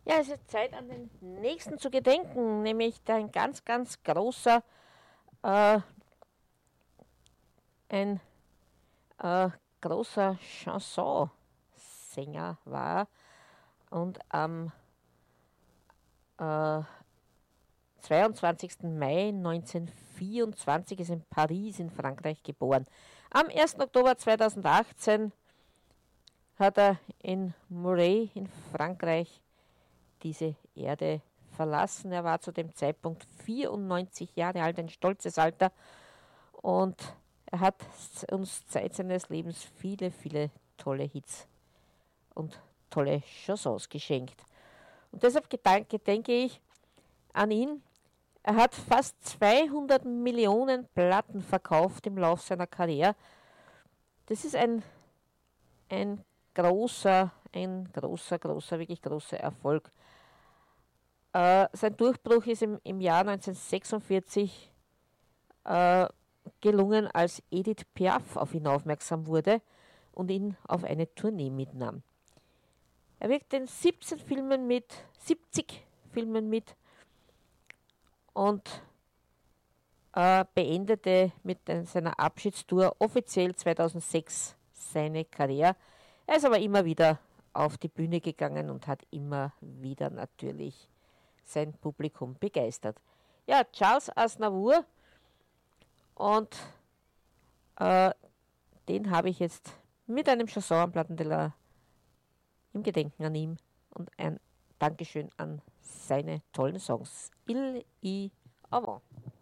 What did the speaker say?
Ja, es ist Zeit, an den nächsten zu gedenken, nämlich ein ganz, ganz großer, äh, ein äh, großer Chansonsänger war und am äh, 22. Mai 1924 ist in Paris in Frankreich geboren. Am 1. Oktober 2018 hat er in Moray in Frankreich diese Erde verlassen. Er war zu dem Zeitpunkt 94 Jahre alt, ein stolzes Alter. Und er hat uns Zeit seines Lebens viele, viele tolle Hits und tolle Chansons geschenkt. Und deshalb gedenke ich an ihn. Er hat fast 200 Millionen Platten verkauft im Lauf seiner Karriere. Das ist ein großer, wirklich großer Erfolg. Sein Durchbruch ist im Jahr 1946 äh, gelungen, als Edith Piaf auf ihn aufmerksam wurde und ihn auf eine Tournee mitnahm. Er wirkte in 70 Filmen mit und beendete mit seiner Abschiedstour offiziell 2006 seine Karriere. Er ist aber immer wieder auf die Bühne gegangen und hat immer wieder natürlich sein Publikum begeistert. Ja, Charles Aznavour, und äh, den habe ich jetzt mit einem Chanson am Plattenteller im Gedenken an ihn und ein Dankeschön an seine tollen Songs. Il y avant.